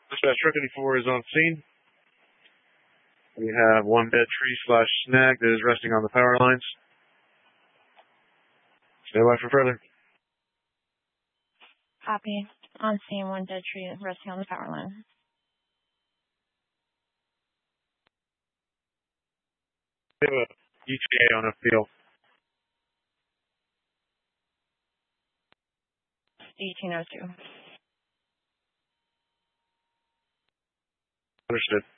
Dispatch truck 84 is on scene. We have one dead tree slash snag that is resting on the power lines. Stay by for further. Copy. On scene, one dead tree resting on the power line. We have a ETA on a field. 1802. Understood.